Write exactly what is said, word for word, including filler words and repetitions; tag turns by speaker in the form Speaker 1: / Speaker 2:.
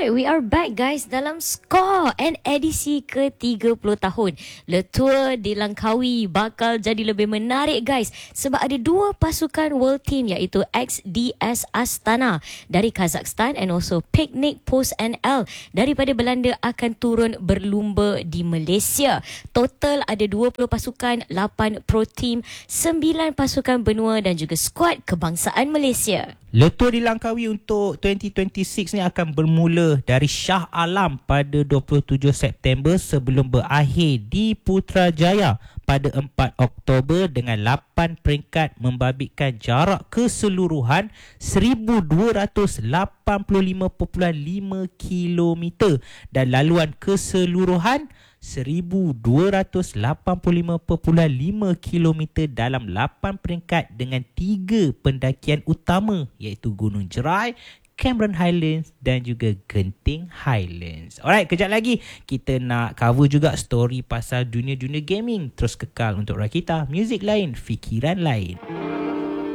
Speaker 1: Alright, we are back guys dalam Score and edisi ke tiga puluh tahun. Le Tour di Langkawi bakal jadi lebih menarik guys sebab ada dua pasukan world team iaitu X D S Astana dari Kazakhstan and also Picnic Post N L daripada Belanda akan turun berlumba di Malaysia. Total ada dua puluh pasukan, lapan pro team, sembilan pasukan benua dan juga skuad kebangsaan Malaysia.
Speaker 2: Le Tour di Langkawi untuk dua ribu dua puluh enam ni akan bermula dari Shah Alam pada dua puluh tujuh September sebelum berakhir di Putrajaya pada empat Oktober dengan lapan peringkat membabitkan jarak keseluruhan seribu dua ratus lapan puluh lima perpuluhan lima kilometer dan laluan keseluruhan seribu dua ratus lapan puluh lima perpuluhan lima kilometer dalam lapan peringkat dengan tiga pendakian utama iaitu Gunung Jerai, Cameron Highlands dan juga Genting Highlands. Alright, kejap lagi kita nak cover juga story pasal dunia-dunia gaming. Terus kekal untuk Rakita, muzik lain, fikiran lain.